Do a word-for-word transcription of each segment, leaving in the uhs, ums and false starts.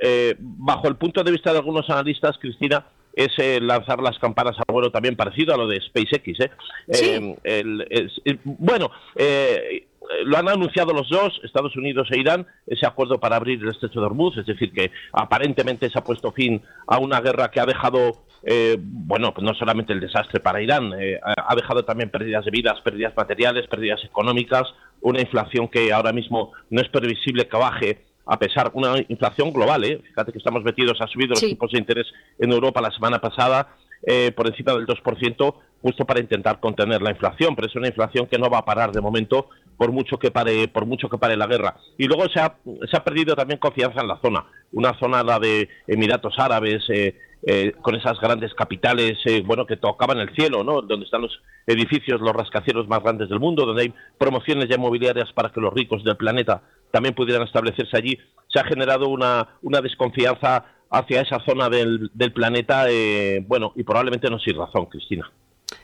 eh, bajo el punto de vista de algunos analistas, Cristina, es eh, lanzar las campanas al vuelo también parecido a lo de SpaceX. ¿eh? Sí. Eh, el, es, el, bueno, eh, lo han anunciado los dos, Estados Unidos e Irán, ese acuerdo para abrir el estrecho de Hormuz, es decir, que aparentemente se ha puesto fin a una guerra que ha dejado, eh, bueno, pues no solamente el desastre para Irán, eh, ha dejado también pérdidas de vidas, pérdidas materiales, pérdidas económicas, una inflación que ahora mismo no es previsible que baje, a pesar de una inflación global, ¿eh? Fíjate que estamos metidos, ha subido los sí. tipos de interés en Europa la semana pasada eh, por encima del dos por ciento, justo para intentar contener la inflación, pero es una inflación que no va a parar de momento por mucho que pare, por mucho que pare la guerra. Y luego se ha, se ha perdido también confianza en la zona, una zona, la de Emiratos Árabes, eh, eh, con esas grandes capitales, eh, bueno, que tocaban el cielo, ¿no? Donde están los edificios, los rascacielos más grandes del mundo, donde hay promociones ya inmobiliarias para que los ricos del planeta también pudieran establecerse allí. Se ha generado una, una desconfianza hacia esa zona del, del planeta, eh, bueno, y probablemente no sin razón, Cristina.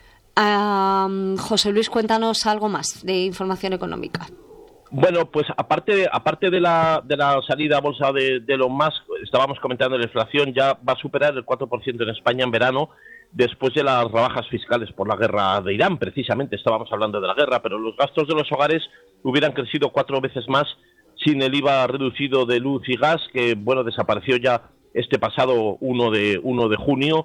Um, José Luis, cuéntanos algo más de información económica. Bueno, pues aparte aparte de la de la salida a bolsa de, de Elon Musk, estábamos comentando la inflación, ya va a superar el cuatro por ciento en España en verano, después de las rebajas fiscales por la guerra de Irán. Precisamente estábamos hablando de la guerra, pero los gastos de los hogares hubieran crecido cuatro veces más sin el I V A reducido de luz y gas, que bueno, desapareció ya este pasado uno de junio.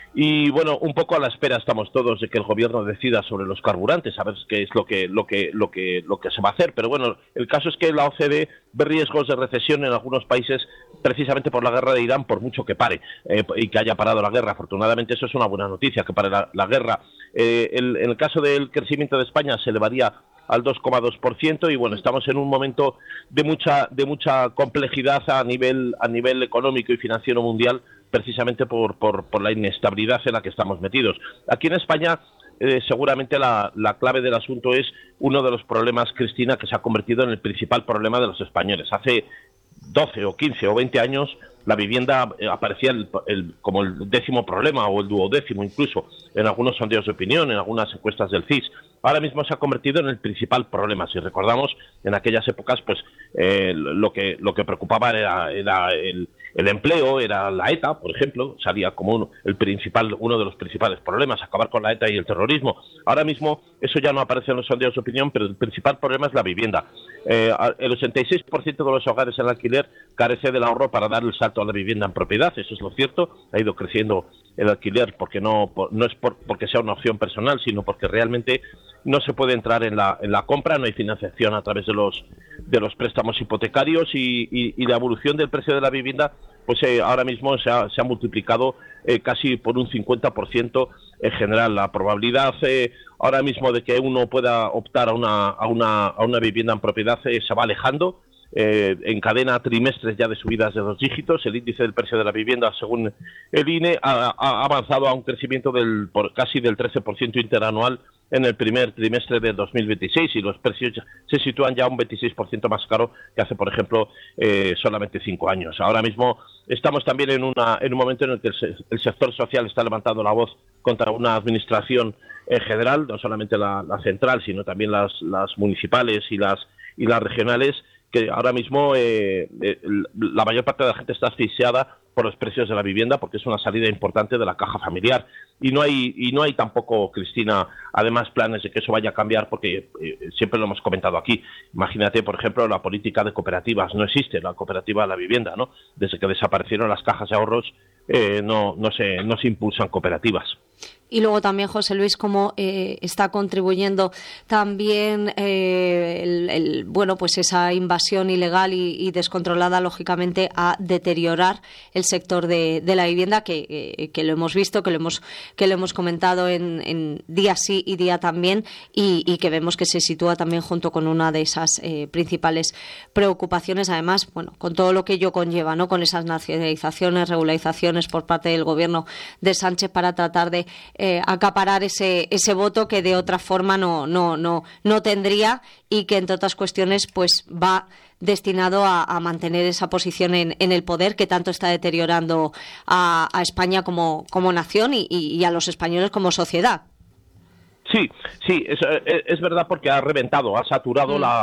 Y bueno, un poco a la espera estamos todos de que el gobierno decida sobre los carburantes, a ver qué es lo que lo que lo que lo que se va a hacer. Pero bueno, el caso es que la O C D ve riesgos de recesión en algunos países precisamente por la guerra de Irán, por mucho que pare eh, y que haya parado la guerra. Afortunadamente eso es una buena noticia, que pare la, la guerra. Eh, el, en el caso del crecimiento de España se elevaría al dos coma dos por ciento y bueno, estamos en un momento de mucha de mucha complejidad a nivel a nivel económico y financiero mundial, precisamente por, por, por la inestabilidad en la que estamos metidos. Aquí en España, eh, seguramente la, la clave del asunto es uno de los problemas, Cristina, que se ha convertido en el principal problema de los españoles. Hace doce o quince o veinte años la vivienda eh, aparecía el, el, como el décimo problema o el duodécimo incluso en algunos sondeos de opinión, en algunas encuestas del C I S. Ahora mismo se ha convertido en el principal problema. Si recordamos, en aquellas épocas, pues eh, lo que lo que preocupaba era, era el, el empleo, era la ETA, por ejemplo, salía como uno, el principal, uno de los principales problemas, acabar con la ETA y el terrorismo. Ahora mismo eso ya no aparece en los sondeos de opinión, pero el principal problema es la vivienda. Eh, el ochenta y seis por ciento de los hogares en alquiler carece del ahorro para dar el salto a la vivienda en propiedad. Eso es lo cierto. Ha ido creciendo el alquiler porque no, por, no es por, porque sea una opción personal, sino porque realmente no se puede entrar en la, en la compra, no hay financiación a través de los de los préstamos hipotecarios y, y, y la evolución del precio de la vivienda, pues eh, ahora mismo se ha, se ha multiplicado eh, casi por un cincuenta por ciento en general. La probabilidad eh, ahora mismo de que uno pueda optar a una, a una, a una vivienda en propiedad eh, se va alejando. Eh, encadena trimestres ya de subidas de dos dígitos. El índice del precio de la vivienda, según el I N E, ha, ha avanzado a un crecimiento del por casi del trece por ciento interanual en el primer trimestre de dos mil veintiséis y los precios se sitúan ya un veintiséis por ciento más caro que hace, por ejemplo, eh, solamente cinco años. Ahora mismo estamos también en, una, en un momento en el que el, el sector social está levantando la voz contra una administración en general, no solamente la, la central, sino también las, las municipales y las, y las regionales, que ahora mismo eh, eh, la mayor parte de la gente está asfixiada por los precios de la vivienda porque es una salida importante de la caja familiar y no hay y no hay tampoco, Cristina, además planes de que eso vaya a cambiar porque eh, siempre lo hemos comentado aquí. Imagínate, por ejemplo, la política de cooperativas. No existe la cooperativa de la vivienda, ¿no? Desde que desaparecieron las cajas de ahorros eh, no no se no se impulsan cooperativas. Y luego también, José Luis, cómo eh, está contribuyendo también eh, el, el, bueno, pues esa invasión ilegal y, y descontrolada, lógicamente, a deteriorar el sector de, de la vivienda, que, eh, que lo hemos visto, que lo hemos que lo hemos comentado en, en día sí y día también, y, y que vemos que se sitúa también junto con una de esas eh, principales preocupaciones, además, bueno, con todo lo que ello conlleva, ¿no? Con esas nacionalizaciones, regularizaciones por parte del gobierno de Sánchez para tratar de Eh, acaparar ese ese voto que de otra forma no no no no tendría y que entre otras cuestiones pues va destinado a, a mantener esa posición en, en el poder que tanto está deteriorando a, a España como como nación y, y a los españoles como sociedad. Sí, sí, es, es verdad porque ha reventado, ha saturado mm. la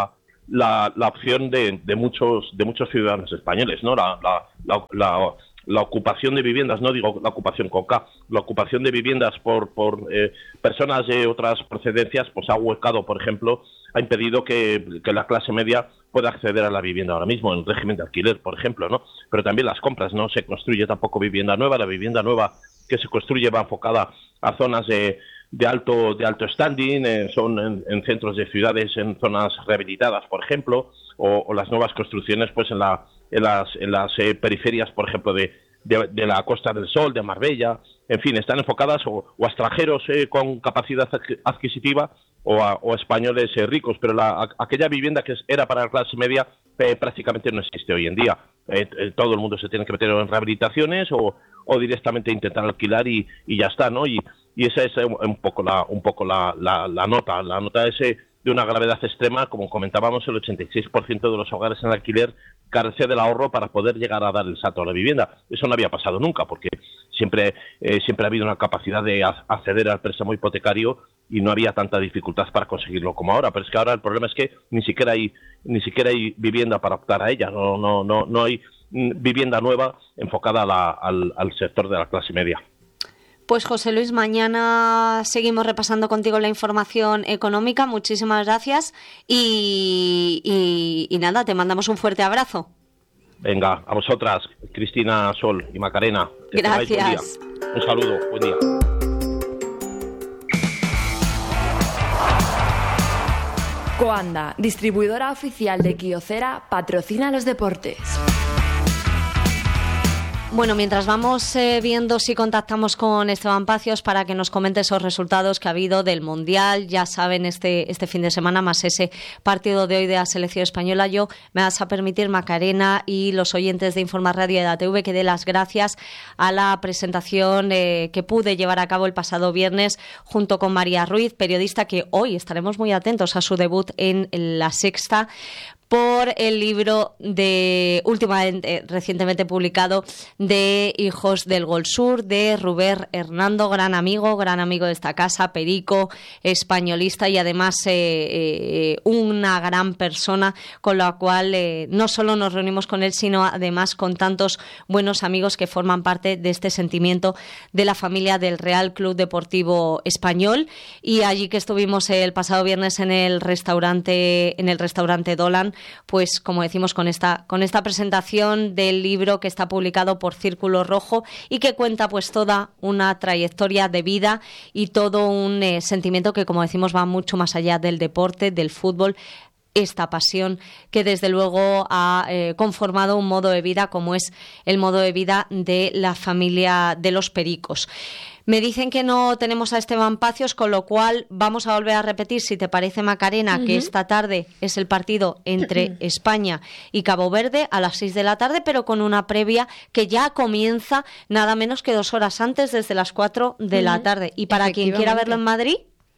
la, la opción de, de muchos de muchos ciudadanos españoles, ¿no? La, la, la, la, la ocupación de viviendas, no digo la ocupación con K, la ocupación de viviendas por, por eh, personas de otras procedencias, pues ha huecado, por ejemplo, ha impedido que, que la clase media pueda acceder a la vivienda ahora mismo, en régimen de alquiler, por ejemplo, ¿no? Pero también las compras, no se construye tampoco vivienda nueva, la vivienda nueva que se construye va enfocada a zonas de, de alto de alto standing, eh, son en, en centros de ciudades, en zonas rehabilitadas, por ejemplo, o, o las nuevas construcciones pues en la en las en las eh, periferias, por ejemplo, de, de, de la Costa del Sol, de Marbella, en fin, están enfocadas o, o a extranjeros eh, con capacidad adquisitiva o a, o a españoles eh, ricos, pero la, a, aquella vivienda que era para la clase media eh, prácticamente no existe hoy en día. Eh, eh, todo el mundo se tiene que meter en rehabilitaciones o, o directamente intentar alquilar y, y ya está, ¿no? Y, y esa es un poco la un poco la, la, la nota, la nota ese de una gravedad extrema, como comentábamos, el ochenta y seis por ciento de los hogares en alquiler carecía del ahorro para poder llegar a dar el salto a la vivienda. Eso no había pasado nunca, porque siempre eh, siempre ha habido una capacidad de acceder al préstamo hipotecario y no había tanta dificultad para conseguirlo como ahora. Pero es que ahora el problema es que ni siquiera hay ni siquiera hay vivienda para optar a ella. No no no no hay vivienda nueva enfocada a la, al, al sector de la clase media. Pues José Luis, mañana seguimos repasando contigo la información económica. Muchísimas gracias y, y, y nada, te mandamos un fuerte abrazo. Venga, a vosotras, Cristina, Sol y Macarena. Gracias. Un saludo, buen día. Coanda, distribuidora oficial de Kyocera, patrocina los deportes. Bueno, mientras vamos eh, viendo si contactamos con Esteban Pacios para que nos comente esos resultados que ha habido del Mundial, ya saben, este este fin de semana, más ese partido de hoy de la selección española, yo me vas a permitir, Macarena y los oyentes de Informa Radio y de A T V, que dé las gracias a la presentación eh, que pude llevar a cabo el pasado viernes junto con María Ruiz, periodista que hoy estaremos muy atentos a su debut en La Sexta, por el libro de últimamente recientemente publicado de Hijos del Gol Sur, de Rubén Hernando, gran amigo, gran amigo de esta casa, perico, españolista y además eh, eh, una gran persona con la cual eh, no solo nos reunimos con él, sino además con tantos buenos amigos que forman parte de este sentimiento de la familia del Real Club Deportivo Español. Y allí que estuvimos el pasado viernes en el restaurante en el restaurante Dolan, pues como decimos, con esta con esta presentación del libro que está publicado por Círculo Rojo y que cuenta pues toda una trayectoria de vida y todo un eh, sentimiento que, como decimos, va mucho más allá del deporte, del fútbol, esta pasión que desde luego ha eh, conformado un modo de vida como es el modo de vida de la familia de los Pericos. Me dicen que no tenemos a Esteban Pacios, con lo cual vamos a volver a repetir, si te parece, Macarena, uh-huh. que esta tarde es el partido entre uh-huh. España y Cabo Verde a las seis de la tarde, pero con una previa que ya comienza nada menos que dos horas antes, desde las cuatro de uh-huh. la tarde. Y para quien quiera verlo en Madrid,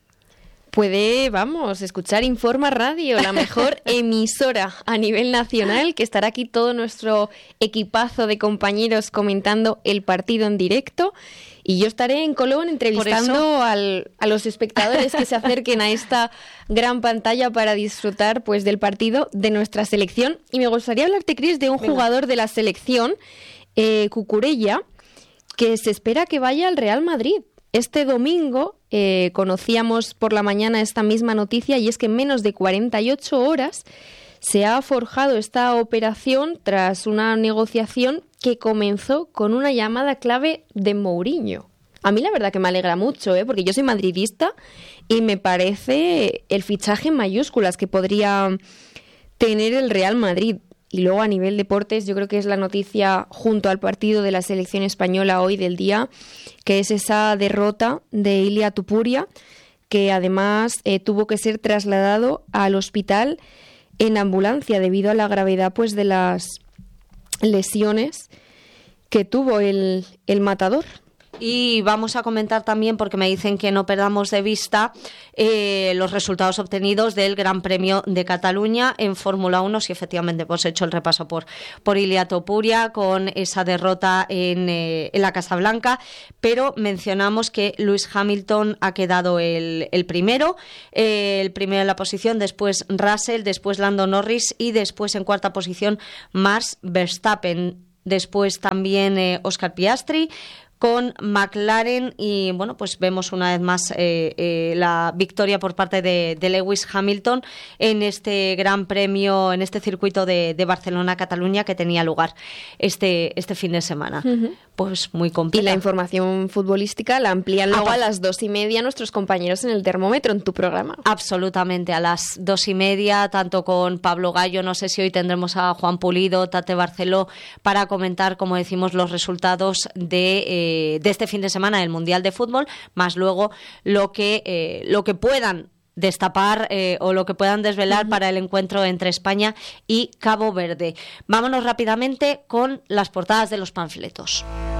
puede, vamos, escuchar Informa Radio, la mejor emisora a nivel nacional, que estará aquí todo nuestro equipazo de compañeros comentando el partido en directo. Y yo estaré en Colón entrevistando al, a los espectadores que se acerquen a esta gran pantalla para disfrutar pues del partido de nuestra selección. Y me gustaría hablarte, Cris, de un Venga. jugador de la selección, eh, Cucurella, que se espera que vaya al Real Madrid. Este domingo eh, conocíamos por la mañana esta misma noticia, y es que en menos de cuarenta y ocho horas se ha forjado esta operación tras una negociación que comenzó con una llamada clave de Mourinho. A mí la verdad que me alegra mucho, ¿eh? porque yo soy madridista y me parece el fichaje en mayúsculas que podría tener el Real Madrid. Y luego a nivel deportes yo creo que es la noticia junto al partido de la selección española hoy del día, que es esa derrota de Ilia Tupuria, que además eh, tuvo que ser trasladado al hospital en ambulancia debido a la gravedad pues de las lesiones que tuvo el, el matador. Y vamos a comentar también, porque me dicen que no perdamos de vista eh, los resultados obtenidos del Gran Premio de Cataluña en Fórmula uno. Si efectivamente hemos hecho el repaso por, por Ilia Topuria con esa derrota en, eh, en la Casa Blanca, pero mencionamos que Lewis Hamilton ha quedado el, el primero, eh, el primero en la posición, después Russell, después Lando Norris y después en cuarta posición Max Verstappen. Después también eh, Oscar Piastri con McLaren y bueno, pues vemos una vez más eh, eh, la victoria por parte de, de Lewis Hamilton en este Gran Premio, en este circuito de, de Barcelona-Cataluña que tenía lugar este, este fin de semana. Uh-huh. Pues muy completa. Y la información futbolística la amplían luego ah, a las dos y media nuestros compañeros en el termómetro en tu programa. Absolutamente, a las dos y media, tanto con Pablo Gallo, no sé si hoy tendremos a Juan Pulido, Tate Barceló, para comentar, como decimos, los resultados de eh, de este fin de semana del Mundial de Fútbol, más luego lo que eh, lo que puedan destapar eh, o lo que puedan desvelar uh-huh. para el encuentro entre España y Cabo Verde. Vámonos rápidamente con las portadas de los panfletos.